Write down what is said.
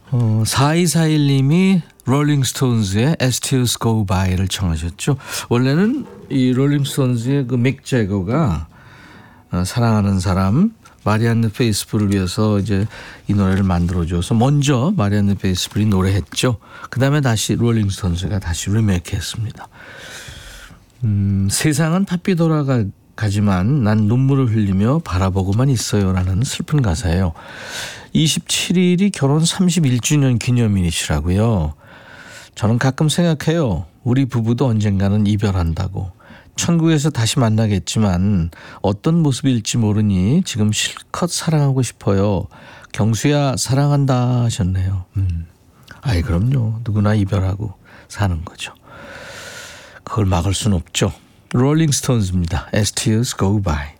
4241님이 롤링스톤즈의 As Tears Go By를 청하셨죠. 원래는 이 롤링스톤즈의 그 맥 제거가 사랑하는 사람 마리안느 페이스풀을 위해서 이제 이 노래를 만들어줘서 먼저 마리안느 페이스풀이 노래했죠. 그 다음에 다시 롤링스톤즈가 다시 리메이크했습니다. 세상은 팥비 돌아가지만 난 눈물을 흘리며 바라보고만 있어요라는 슬픈 가사예요. 27일이 결혼 31주년 기념일이시라고요. 저는 가끔 생각해요. 우리 부부도 언젠가는 이별한다고. 천국에서 다시 만나겠지만 어떤 모습일지 모르니 지금 실컷 사랑하고 싶어요. 경수야 사랑한다 하셨네요. 아이 그럼요. 누구나 이별하고 사는 거죠. 그걸 막을 수는 없죠. 롤링스톤즈입니다. As Tears Go By.